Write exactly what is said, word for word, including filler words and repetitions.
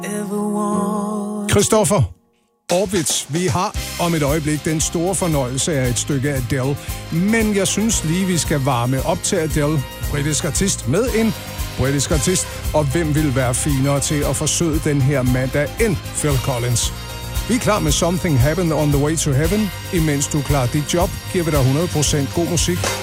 Christoffer Orbitz, vi har om et øjeblik den store fornøjelse af et stykke Adele, men jeg synes lige, vi skal varme op til Adele, britisk artist med en britisk artist, og hvem vil være finere til at forsøge den her mandag end Phil Collins. Vi er klar med Something Happened on the Way to Heaven, imens du klarer dit job, giver vi dig hundrede procent god musik